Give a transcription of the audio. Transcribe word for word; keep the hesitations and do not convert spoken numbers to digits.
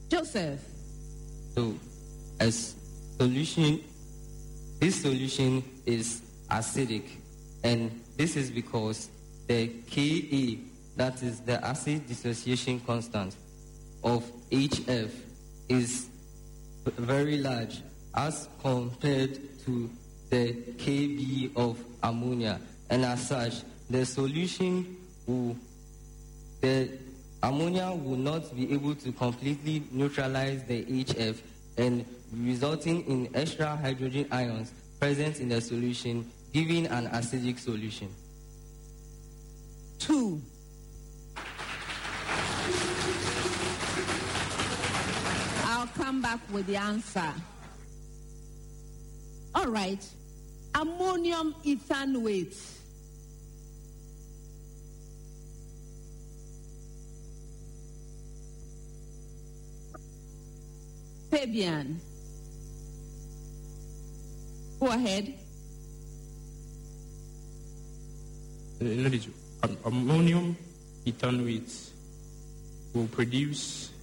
Joseph. So, as solution, this solution is acidic, and this is because the Ka, that is the acid dissociation constant of H F, is very large as compared to the Kb of ammonia, and as such, the solution will, the ammonia will not be able to completely neutralize the H F, and resulting in extra hydrogen ions present in the solution, giving an acidic solution. Two. I'll come back with the answer. All right. Ammonium ethanoate. Fabian. Go ahead. Ammonium ethanoate will produce